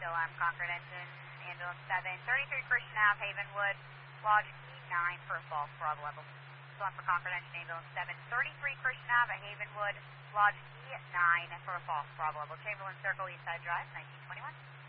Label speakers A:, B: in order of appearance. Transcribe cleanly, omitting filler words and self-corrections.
A: I'm Concord Engine, Ambulance 733 Christian Ave, Havenwood, Lodge E9 for a false Bravo level. So I'm for Concord Engine, Ambulance 733 Christian Ave, Havenwood, Lodge E9 for a false Bravo level. Chamberlain Circle, Eastside Drive, 1921.